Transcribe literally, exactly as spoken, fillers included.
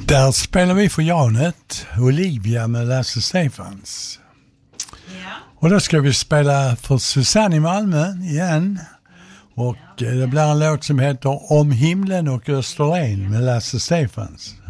Där spelar vi för Janet, Olivia med Lasse Stefans. Ja. Och då ska vi spela för Susanne i Malmö igen. Och det blir en låt som heter Om himlen och Österlen med Lasse Stefans.